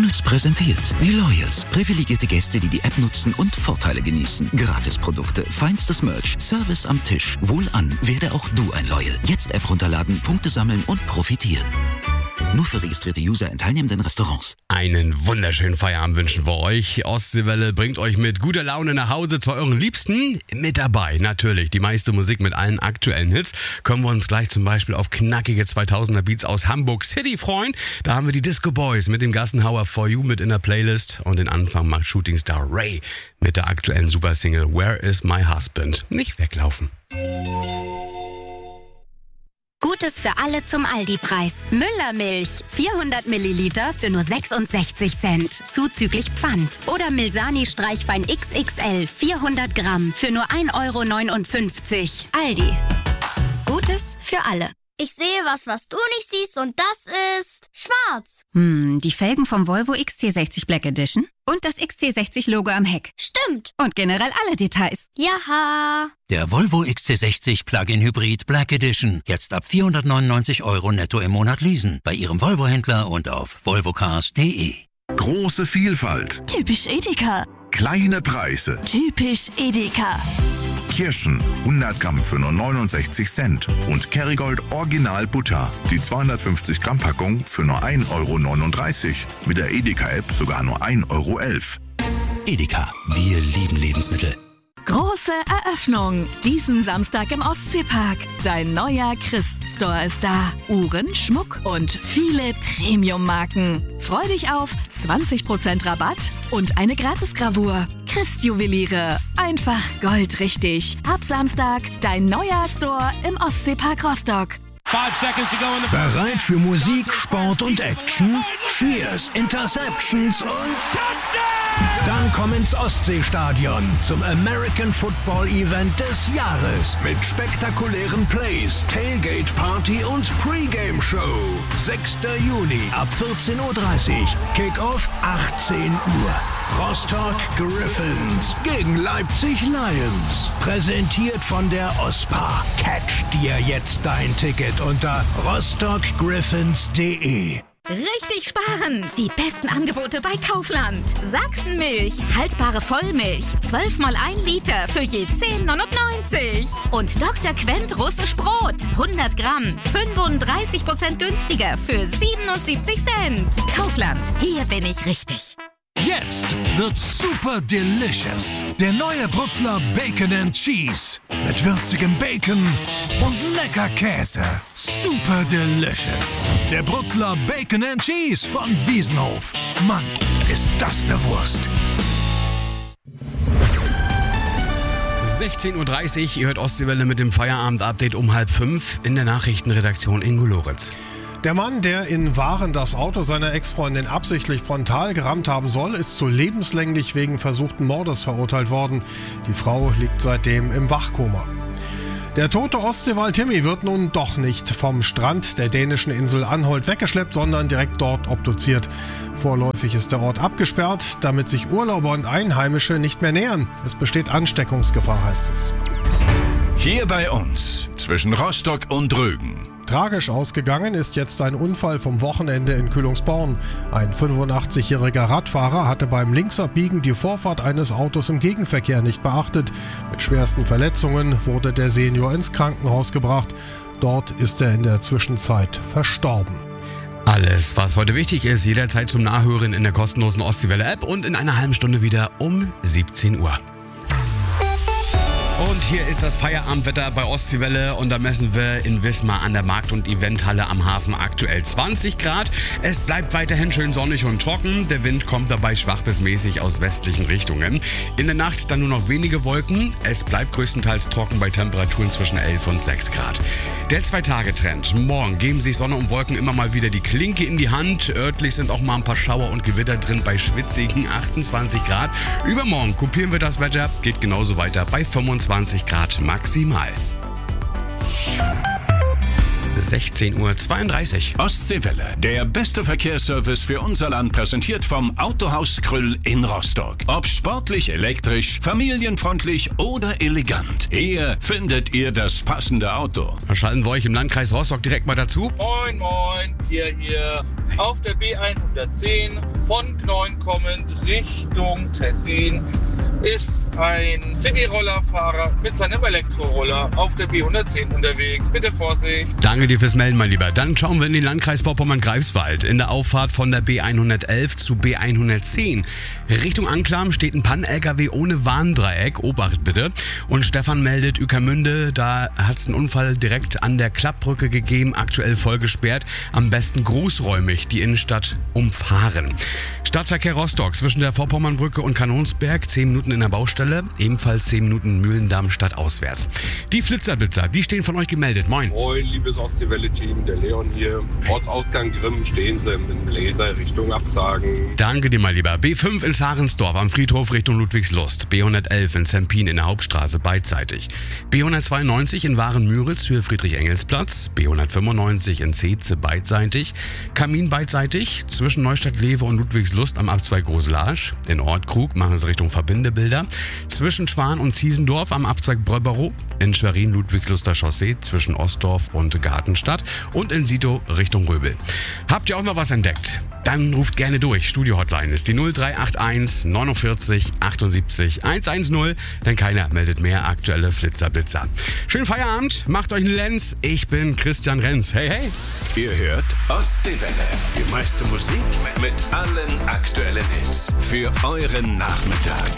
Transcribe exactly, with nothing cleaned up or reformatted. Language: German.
Loyals präsentiert. Die Loyals. Privilegierte Gäste, die die App nutzen und Vorteile genießen. Gratisprodukte, feinstes Merch, Service am Tisch. Wohlan, werde auch du ein Loyal. Jetzt App runterladen, Punkte sammeln und profitieren. Nur für registrierte User in teilnehmenden Restaurants. Einen wunderschönen Feierabend wünschen wir euch. Ostseewelle bringt euch mit guter Laune nach Hause zu euren Liebsten. Mit dabei natürlich die meiste Musik mit allen aktuellen Hits. Können wir uns gleich zum Beispiel auf knackige zweitausender Beats aus Hamburg City freuen. Da haben wir die Disco Boys mit dem Gassenhauer For You mit in der Playlist. Und den Anfang macht Shooting Star Ray mit der aktuellen Supersingle Where Is My Husband. Nicht weglaufen. Gutes für alle zum Aldi-Preis. Müllermilch. vierhundert Milliliter für nur sechsundsechzig Cent. Zuzüglich Pfand. Oder Milsani Streichwein X X L vierhundert Gramm für nur ein Euro neunundfünfzig. Aldi. Gutes für alle. Ich sehe was, was du nicht siehst, und das ist schwarz. Hm, die Felgen vom Volvo X C sechzig Black Edition und das X C sechzig Logo am Heck. Stimmt. Und generell alle Details. Jaha. Der Volvo X C sechzig Plug-in Hybrid Black Edition. Jetzt ab vierhundertneunundneunzig Euro netto im Monat leasen. Bei Ihrem Volvo-Händler und auf volvocars punkt de. Große Vielfalt. Typisch Edeka. Kleine Preise. Typisch Edeka. Kirschen hundert Gramm für nur neunundsechzig Cent und Kerrygold Original Butter, die zweihundertfünfzig Gramm Packung für nur ein Euro neununddreißig. Mit der Edeka-App sogar nur ein Euro elf. Edeka, wir lieben Lebensmittel. Große Eröffnung. Diesen Samstag im Ostseepark. Dein neuer Christ-Store ist da. Uhren, Schmuck und viele Premium-Marken. Freu dich auf zwanzig Prozent Rabatt und eine Gratisgravur. Christ-Juweliere. Einfach goldrichtig. Ab Samstag dein neuer Store im Ostseepark Rostock. Bereit für Musik, Sport und Action? Cheers, Interceptions und dann komm ins Ostseestadion zum American Football Event des Jahres mit spektakulären Plays, Tailgate Party und Pre-Game Show. sechster Juni ab vierzehn Uhr dreißig, Kickoff achtzehn Uhr. Rostock Griffins gegen Leipzig Lions. Präsentiert von der O S P A. Catch dir jetzt dein Ticket unter rostock griffins punkt de. Richtig sparen! Die besten Angebote bei Kaufland. Sachsenmilch, haltbare Vollmilch, zwölf mal ein Liter für je zehn neunundneunzig. Und Doktor Quent russisch Brot, hundert Gramm, fünfunddreißig Prozent günstiger für siebenundsiebzig Cent. Kaufland, hier bin ich richtig. Jetzt wird super delicious. Der neue Brutzler Bacon and Cheese. Mit würzigem Bacon und lecker Käse. Super delicious. Der Brutzler Bacon and Cheese von Wiesenhof. Mann, ist das eine Wurst. sechzehn Uhr dreißig, ihr hört Ostseewelle mit dem Feierabend-Update um halb fünf in der Nachrichtenredaktion Ingo Lorenz. Der Mann, der in Waren das Auto seiner Ex-Freundin absichtlich frontal gerammt haben soll, ist zu lebenslänglich wegen versuchten Mordes verurteilt worden. Die Frau liegt seitdem im Wachkoma. Der tote Ostseewal Timmy wird nun doch nicht vom Strand der dänischen Insel Anholt weggeschleppt, sondern direkt dort obduziert. Vorläufig ist der Ort abgesperrt, damit sich Urlauber und Einheimische nicht mehr nähern. Es besteht Ansteckungsgefahr, heißt es. Hier bei uns, zwischen Rostock und Rügen. Tragisch ausgegangen ist jetzt ein Unfall vom Wochenende in Kühlungsborn. Ein fünfundachtzigjähriger Radfahrer hatte beim Linksabbiegen die Vorfahrt eines Autos im Gegenverkehr nicht beachtet. Mit schwersten Verletzungen wurde der Senior ins Krankenhaus gebracht. Dort ist er in der Zwischenzeit verstorben. Alles, was heute wichtig ist, jederzeit zum Nachhören in der kostenlosen Ostseewelle-App und in einer halben Stunde wieder um siebzehn Uhr. Und hier ist das Feierabendwetter bei Ostseewelle und da messen wir in Wismar an der Markt- und Eventhalle am Hafen aktuell zwanzig Grad. Es bleibt weiterhin schön sonnig und trocken. Der Wind kommt dabei schwach bis mäßig aus westlichen Richtungen. In der Nacht dann nur noch wenige Wolken. Es bleibt größtenteils trocken bei Temperaturen zwischen elf und sechs Grad. Der Zwei-Tage-Trend. Morgen geben sich Sonne und Wolken immer mal wieder die Klinke in die Hand. Örtlich sind auch mal ein paar Schauer und Gewitter drin bei schwitzigen achtundzwanzig Grad. Übermorgen kopieren wir das Wetter. Geht genauso weiter bei fünfundzwanzig Grad maximal. sechzehn Uhr zweiunddreißig. Ostseewelle, der beste Verkehrsservice für unser Land, präsentiert vom Autohaus Krüll in Rostock. Ob sportlich, elektrisch, familienfreundlich oder elegant, hier findet ihr das passende Auto. Da schalten wir euch im Landkreis Rostock direkt mal dazu. Moin, moin, hier, hier. Auf der B hundertzehn von Knoin kommend Richtung Tessin ist ein City-Rollerfahrer mit seinem Elektroroller auf der B hundertzehn unterwegs. Bitte Vorsicht. Danke dir fürs Melden, mein Lieber. Dann schauen wir in den Landkreis Vorpommern-Greifswald. In der Auffahrt von der B hundertelf zu B hundertzehn. Richtung Anklam steht ein Pann-L K W ohne Warndreieck. Obacht bitte. Und Stefan meldet Ueckermünde, da hat es einen Unfall direkt an der Klappbrücke gegeben. Aktuell voll gesperrt. Am besten großräumig die Innenstadt umfahren. Stadtverkehr Rostock zwischen der Vorpommernbrücke und Kanonsberg. zehn Minuten in der Baustelle. Ebenfalls zehn Minuten Mühlendamm stadtauswärts. Die Flitzerblitzer, die stehen von euch gemeldet. Moin. Moin, liebes Ostseewelle-Team. Der Leon hier. Ortsausgang Grimm stehen sie mit dem Laser Richtung Absagen. Danke dir, mein Lieber. B fünf in Sarensdorf am Friedhof Richtung Ludwigslust. B hundertelf in Zempin in der Hauptstraße beidseitig. B hundertzweiundneunzig in Waren-Müritz Höhe Friedrich-Engels-Platz. B hundertfünfundneunzig in Zeze beidseitig. Kamin beidseitig zwischen Neustadt-Lewe und Ludwigslust am Abzweig Groselage. In Ortkrug machen sie Richtung Verbindebilder. Zwischen Schwan und Ziesendorf am Abzweig Bröberow. In Schwerin Ludwigsluster Chaussee zwischen Ostdorf und Gartenstadt. Und in Sito Richtung Röbel. Habt ihr auch noch was entdeckt? Dann ruft gerne durch. Studio-Hotline ist die null drei acht eins neunundvierzig achtundsiebzig hundertzehn, denn keiner meldet mehr aktuelle Flitzerblitzer. Schönen Feierabend, macht euch einen Lenz. Ich bin Christian Renz. Hey, hey. Ihr hört Ostseewelle. Die meiste Musik mit allen aktuellen Hits für euren Nachmittag.